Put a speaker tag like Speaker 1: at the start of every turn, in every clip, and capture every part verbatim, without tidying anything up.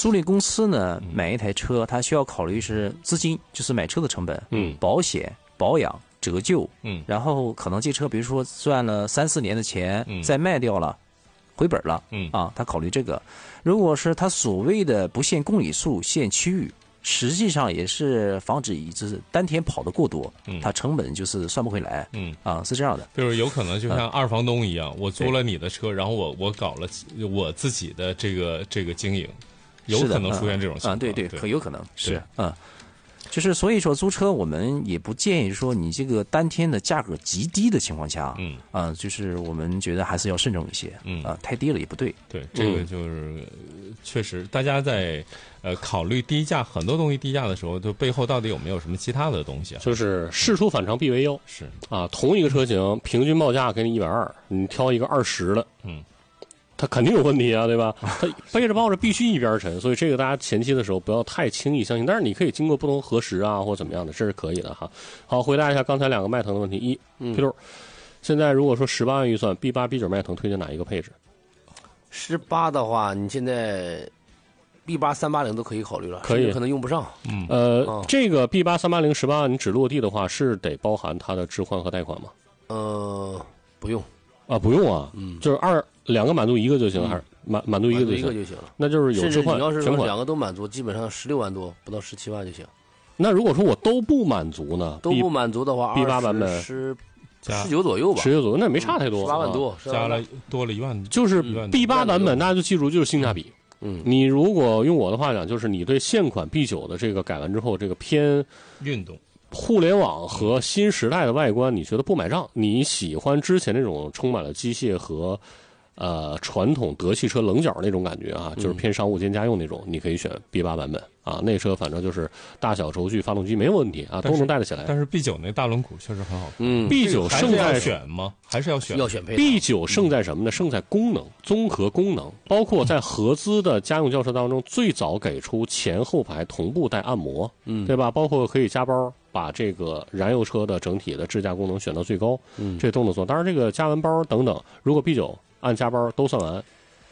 Speaker 1: 租赁公司呢买一台车，它需要考虑是资金，就是买车的成本，
Speaker 2: 嗯，
Speaker 1: 保险、保养、折旧，
Speaker 2: 嗯，
Speaker 1: 然后可能这车比如说赚了三四年的钱，
Speaker 2: 嗯，
Speaker 1: 再卖掉了，回本了，
Speaker 2: 嗯
Speaker 1: 啊，他考虑这个。如果是他所谓的不限公里数、限区域，实际上也是防止以就是单天跑得过多，
Speaker 2: 嗯，
Speaker 1: 它成本就是算不回来，
Speaker 2: 嗯
Speaker 1: 啊，是这样的。
Speaker 2: 就是有可能就像二房东一样，嗯、我租了你的车，然后我我搞了我自己的这个这个经营，有可能出现这种情况。
Speaker 1: 啊，对对，
Speaker 2: 对
Speaker 1: 可有可能是啊。就是所以说租车我们也不建议说你这个单天的价格极低的情况下，
Speaker 2: 嗯
Speaker 1: 啊，就是我们觉得还是要慎重一些，
Speaker 2: 嗯
Speaker 1: 啊，太低了也不对。
Speaker 2: 对，这个就是、嗯、确实大家在呃考虑低价很多东西低价的时候，就背后到底有没有什么其他的东西啊？
Speaker 3: 就是事出反常必为妖，
Speaker 2: 是
Speaker 3: 啊，同一个车型平均报价给你一百二，你挑一个二十的，
Speaker 2: 嗯。
Speaker 3: 它肯定有问题啊，对吧？它背着抱着必须一边沉，所以这个大家前期的时候不要太轻易相信。但是你可以经过不同核实啊，或怎么样的，这是可以的哈。好，回答一下刚才两个迈腾的问题。一，
Speaker 1: 嗯
Speaker 3: P 六，现在如果说十八万预算 B 八 B 九迈腾推荐哪一个配置？
Speaker 4: 十八的话，你现在 B 八三八零都可以考虑了，
Speaker 3: 可以
Speaker 4: 可能用不上。
Speaker 2: 嗯，
Speaker 3: 呃，
Speaker 4: 哦、
Speaker 3: 这个 B 八三八零十八万你只落地的话，是得包含它的置换和贷款吗？
Speaker 4: 呃，不用
Speaker 3: 啊，不用啊，
Speaker 4: 嗯，
Speaker 3: 就是二两个满足一个就行，嗯、还是满满足一个就行？
Speaker 4: 一个就行了。
Speaker 3: 那就是有置换，
Speaker 4: 甚至你要是
Speaker 3: 全款
Speaker 4: 两个都满足，基本上十六万多，不到十七万就行。
Speaker 3: 那如果说我都不满足呢？
Speaker 4: 都不满足的话
Speaker 3: ，B 八版本
Speaker 4: 十十九左右吧，
Speaker 3: 十九左右，那没差太多，
Speaker 4: 十八万多，
Speaker 2: 加了多了一万，
Speaker 3: 就是 B 八版本，大家就记住就是性价比。
Speaker 4: 嗯，
Speaker 3: 你如果用我的话讲，就是你对现款 B 九的这个改完之后，这个偏
Speaker 2: 运动。
Speaker 3: 互联网和新时代的外观，你觉得不买账？你喜欢之前那种充满了机械和呃传统德系车棱角那种感觉啊，就是偏商务兼家用那种，嗯、你可以选 B 八版本啊。那车反正就是大小轴距、发动机没有问题啊，都能带得起来。
Speaker 2: 但是 B 九那大轮毂确实很好看。
Speaker 3: 嗯 ，B 九胜在
Speaker 2: 选吗？还是要选？
Speaker 4: 要选配。
Speaker 3: B 九胜在什么呢？胜在功能，综合功能，包括在合资的家用轿车当中，最早给出前后排同步带按摩，
Speaker 4: 嗯，
Speaker 3: 对吧？包括可以加包。把这个燃油车的整体的智驾功能选到最高，
Speaker 4: 嗯，
Speaker 3: 这都能做。当然，这个加完包等等，如果 B 九按加包都算完，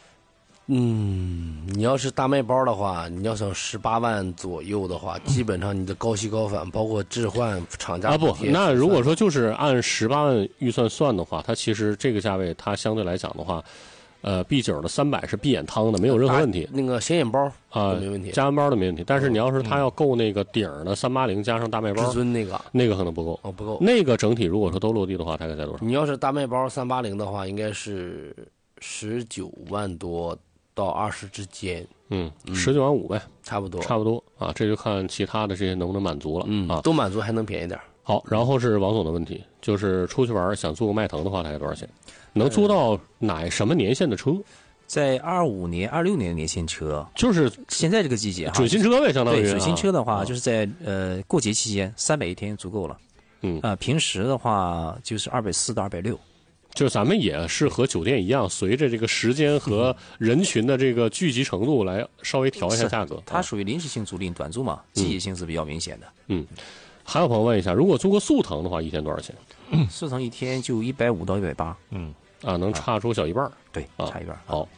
Speaker 4: 嗯，你要是大卖包的话，你要想十八万左右的话，基本上你的高息高返，包括置换厂家
Speaker 3: 啊不，那如果说就是按十八万预算算的话，它其实这个价位，它相对来讲的话。呃 ，B 九的三百是闭眼汤的，没有任何问题。
Speaker 4: 那个显眼包
Speaker 3: 啊，
Speaker 4: 没问题，
Speaker 3: 加完包的没问题。但是你要是它要够那个顶的三八零加上大卖包，
Speaker 4: 至尊那个
Speaker 3: 那个可能不够
Speaker 4: 哦，不够。
Speaker 3: 那个整体如果说都落地的话，大概在多少？
Speaker 4: 你要是大卖包三八零的话，应该是十九万多到二十之间。
Speaker 3: 嗯，十九万五呗，
Speaker 4: 差不多，
Speaker 3: 差不多啊。这就看其他的这些能不能满足了。
Speaker 4: 嗯
Speaker 3: 啊，
Speaker 4: 都满足还能便宜点。
Speaker 3: 好，然后是王总的问题，就是出去玩想租个迈腾的话，大概多少钱？能租到哪什么年限的车？
Speaker 1: 在二五年、二六年的年限车，
Speaker 3: 就是
Speaker 1: 现在这个季节哈，
Speaker 3: 准新车呗，相当于
Speaker 1: 对准新车的话，
Speaker 3: 啊、
Speaker 1: 就是在呃过节期间三百一天足够了。
Speaker 3: 嗯
Speaker 1: 啊、呃，平时的话就是二百四到二百六。
Speaker 3: 就是咱们也是和酒店一样，随着这个时间和人群的这个聚集程度来稍微调一下价格。
Speaker 1: 它属于临时性租赁、短租嘛，季节性是比较明显的。
Speaker 3: 嗯，还有朋友问一下，如果租个速腾的话，一天多少钱？
Speaker 1: 嗯、速腾一天就一百五到一百八。
Speaker 3: 嗯。啊，能差出小一半、啊、
Speaker 1: 对，差一半、啊。
Speaker 3: 好，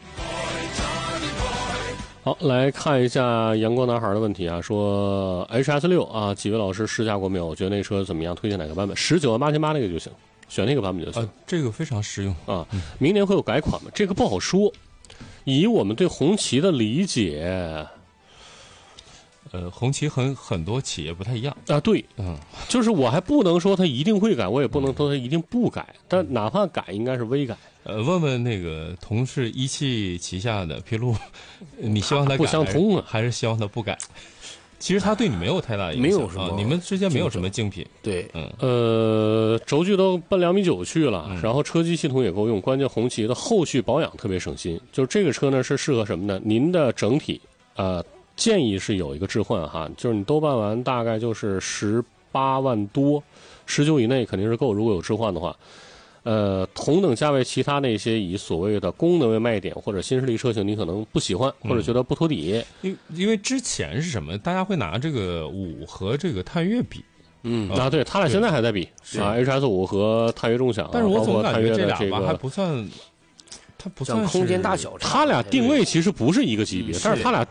Speaker 3: 好，来看一下阳光男孩的问题啊，说 H S 六啊，几位老师试驾过没有？觉得那车怎么样？推荐哪个版本？十九万八千八那个就行，选那个版本就行。
Speaker 2: 啊，这个非常实用
Speaker 3: 啊。明年会有改款吗？这个不好说。以我们对红旗的理解。
Speaker 2: 呃，红旗很很多企业不太一样
Speaker 3: 啊，对，
Speaker 2: 嗯，
Speaker 3: 就是我还不能说它一定会改，我也不能说它一定不改，嗯、但哪怕改，应该是微改。
Speaker 2: 呃，问问那个同是一汽旗下的披露，你希望它改
Speaker 3: 不相通啊，
Speaker 2: 还是希望它不改？其实它对你没有太大影响，
Speaker 4: 没有什么、
Speaker 2: 啊，你们之间没有什么竞品。
Speaker 4: 对，
Speaker 3: 嗯，呃，轴距都奔两米九去了，嗯、然后车机系统也够用，关键红旗的后续保养特别省心。就是这个车呢是适合什么呢？您的整体呃。建议是有一个置换哈，就是你都办完大概就是十八万多，十九以内肯定是够。如果有置换的话，呃，同等价位其他那些以所谓的功能为卖点或者新势力车型，你可能不喜欢或者觉得不托底。
Speaker 2: 因、嗯、因为之前是什么？大家会拿这个五和这个探岳比。
Speaker 3: 嗯啊，对他俩现在还在比啊 ，H S 五和探岳众享，
Speaker 2: 但是我总感觉这
Speaker 3: 俩
Speaker 2: 吧还不算。它不算
Speaker 4: 空间大小，
Speaker 3: 它俩定位其实不是一个级别，嗯、但是它俩